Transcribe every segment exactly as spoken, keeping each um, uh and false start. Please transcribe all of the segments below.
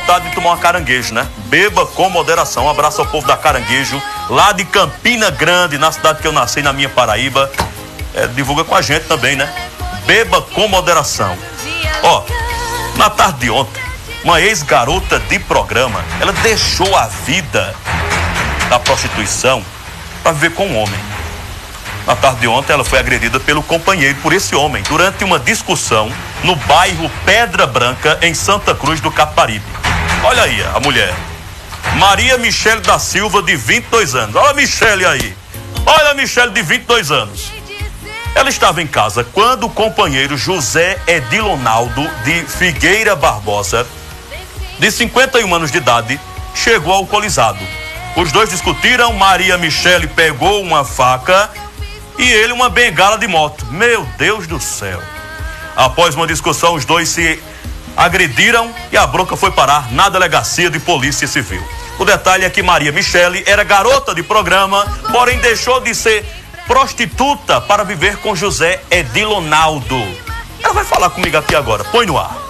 vontade de tomar uma caranguejo, né? Beba com moderação. Um abraço ao povo da Caranguejo, lá de Campina Grande, na cidade que eu nasci, na minha Paraíba. É, divulga com a gente também, né? Beba com moderação. Ó, na tarde de ontem, uma ex-garota de programa, ela deixou a vida da prostituição para viver com um homem. Na tarde de ontem, ela foi agredida pelo companheiro, por esse homem, durante uma discussão no bairro Pedra Branca, em Santa Cruz do Caparibe. Olha aí a mulher, Maria Michele da Silva, de vinte e dois anos. Olha a Michele aí. Olha a Michele, de vinte e dois anos. Ela estava em casa quando o companheiro José Edilonaldo de Figueira Barbosa, de cinquenta e um anos de idade, chegou alcoolizado. Os dois discutiram, Maria Michele pegou uma faca e ele uma bengala de moto. Meu Deus do céu. Após uma discussão, os dois se agrediram e a bronca foi parar na delegacia de polícia civil. O detalhe é que Maria Michele era garota de programa, porém deixou de ser prostituta para viver com José Edilonaldo. Ela vai falar comigo aqui agora. Põe no ar.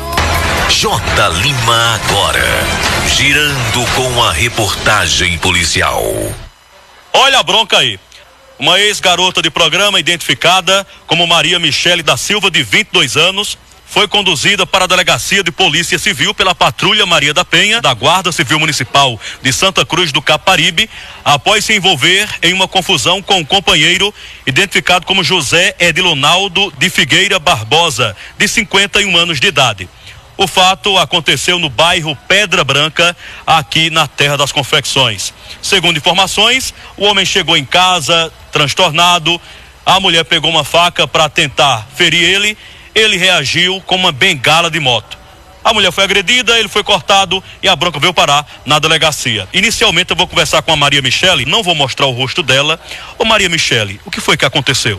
J. Lima agora, girando com a reportagem policial. Olha a bronca aí. Uma ex-garota de programa identificada como Maria Michele da Silva, de vinte e dois anos, foi conduzida para a delegacia de polícia civil pela patrulha Maria da Penha, da Guarda Civil Municipal de Santa Cruz do Caparibe, após se envolver em uma confusão com um companheiro identificado como José Edilonaldo de Figueira Barbosa, de cinquenta e um anos de idade. O fato aconteceu no bairro Pedra Branca, aqui na Terra das Confecções. Segundo informações, o homem chegou em casa transtornado, a mulher pegou uma faca para tentar ferir ele, ele reagiu com uma bengala de moto. A mulher foi agredida, ele foi cortado e a bronca veio parar na delegacia. Inicialmente eu vou conversar com a Maria Michele, não vou mostrar o rosto dela. Ô Maria Michele, o que foi que aconteceu?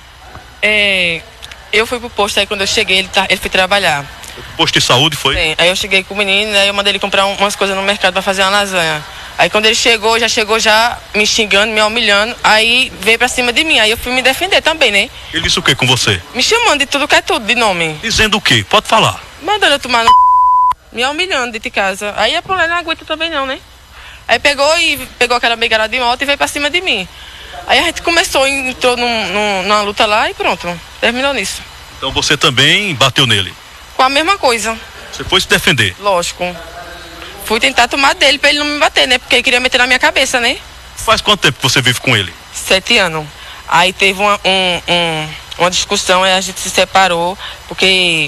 É, eu fui pro posto, aí quando eu cheguei ele, tá, ele foi trabalhar. Posto de saúde foi? Sim, aí eu cheguei com o menino, aí eu mandei ele comprar um, umas coisas no mercado para fazer uma lasanha. Aí quando ele chegou, já chegou já me xingando, me humilhando, aí veio pra cima de mim, aí eu fui me defender também, né? Ele disse o que com você? Me chamando de tudo que é tudo, de nome. Dizendo o quê? Pode falar. Mandando eu tomar no me humilhando dentro de casa. Aí a mulher não aguenta também não, né? Aí pegou e pegou aquela bengala de moto e veio pra cima de mim. Aí a gente começou, entrou num, num, numa luta lá e pronto, terminou nisso. Então você também bateu nele? Com a mesma coisa. Você foi se defender? Lógico. Fui tentar tomar dele pra ele não me bater, né? Porque ele queria meter na minha cabeça, né? Faz quanto tempo que você vive com ele? Sete anos. Aí teve uma, um, um, uma discussão, aí a gente se separou, porque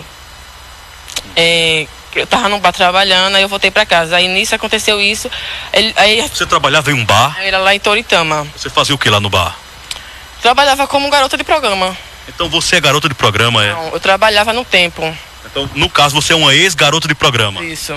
é, eu tava no bar trabalhando, aí eu voltei pra casa. Aí nisso aconteceu isso. Ele, aí, você trabalhava em um bar? Era lá em Toritama. Você fazia o que lá no bar? Trabalhava como garota de programa. Então você é garota de programa, é? Não, eu trabalhava no tempo. Então, no caso, você é uma ex-garota de programa. Isso.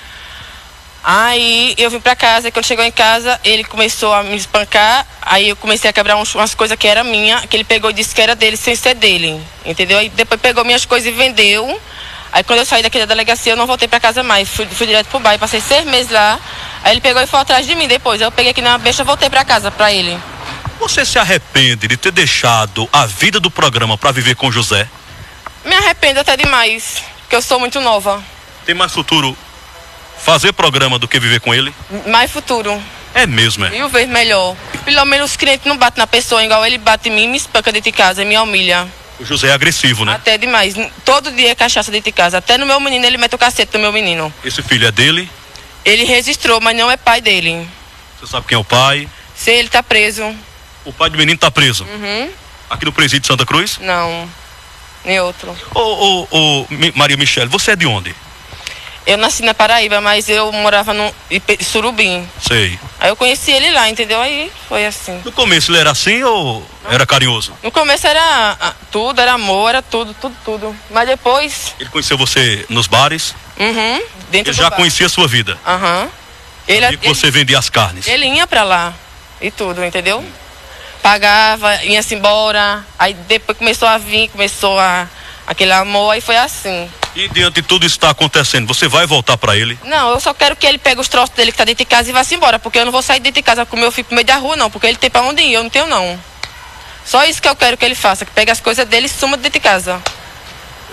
Aí eu vim pra casa, e quando chegou em casa, ele começou a me espancar, aí eu comecei a quebrar uns, umas coisas que era minha, que ele pegou e disse que era dele, sem ser dele, entendeu? Aí depois pegou minhas coisas e vendeu. Aí quando eu saí daqui da delegacia, eu não voltei pra casa mais, fui, fui direto pro bairro, passei seis meses lá, aí ele pegou e foi atrás de mim depois, aí eu peguei aqui na besta e voltei pra casa, pra ele. Você se arrepende de ter deixado a vida do programa pra viver com o José? Me arrependo até demais, porque eu sou muito nova. Tem mais futuro fazer programa do que viver com ele? Mais futuro. É mesmo, é? Mil vezes melhor. Pelo menos os clientes não batem na pessoa, igual ele bate em mim, me espanca dentro de casa, me humilha. O José é agressivo, né? Até demais. Todo dia é cachaça dentro de casa. Até no meu menino, ele mete o cacete no meu menino. Esse filho é dele? Ele registrou, mas não é pai dele. Você sabe quem é o pai? Se ele tá preso. O pai do menino tá preso? Uhum. Aqui no presídio de Santa Cruz? Não. Nem outro. Ô, ô, ô, Maria Michele, você é de onde? Eu nasci na Paraíba, mas eu morava no Surubim. Sei. Aí eu conheci ele lá, entendeu? Aí foi assim. No começo ele era assim ou não. Era carinhoso? No começo era tudo, era amor, era tudo, tudo, tudo. Mas depois... Ele conheceu você nos bares? Uhum. Dentro ele do já bar. Conhecia a sua vida? Aham. Uhum. Ele, e que você ele, vendia as carnes? Ele ia pra lá e tudo, entendeu? Hum. Pagava, ia-se embora. Aí depois começou a vir, começou a... aquele amor, aí foi assim. E diante de tudo isso que está acontecendo, você vai voltar para ele? Não, eu só quero que ele pegue os troços dele que tá dentro de casa e vá-se embora, porque eu não vou sair dentro de casa com o meu filho pro meio da rua, não, porque ele tem pra onde ir, eu não tenho, não. Só isso que eu quero que ele faça, que pegue as coisas dele e suma dentro de casa.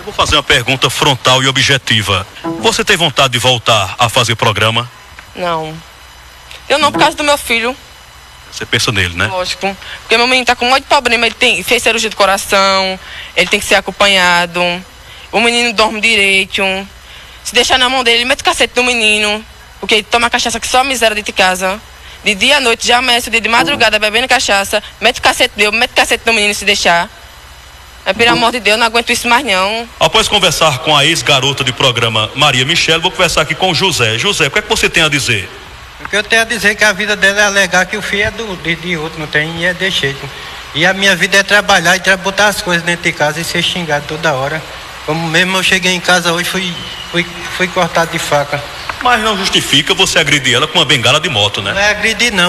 Vou fazer uma pergunta frontal e objetiva. Você tem vontade de voltar a fazer programa? Não. Eu não, por causa do meu filho. Você pensa nele, né? Lógico. Porque meu menino tá com um monte de problema. Ele tem, fez cirurgia do coração, ele tem que ser acompanhado. O menino dorme direito. Se deixar na mão dele, ele mete o cacete no menino. Porque ele toma cachaça que só a miséria dentro de casa. De dia à noite, já amanhece o dia de madrugada bebendo cachaça. Mete o cacete dele, mete o cacete no menino se deixar. É, pelo amor de Deus, não aguento isso mais não. Após conversar com a ex-garota de programa Maria Michele, vou conversar aqui com o José. José, o que é que você tem a dizer? O que eu tenho a dizer é que a vida dela é alegar que o filho é do, de, de outro, não tem, e é de jeito. E a minha vida é trabalhar e botar as coisas dentro de casa e ser xingado toda hora. Como mesmo eu cheguei em casa hoje, fui, fui, fui cortado de faca. Mas não justifica você agredir ela com uma bengala de moto, né? Não é agredir não.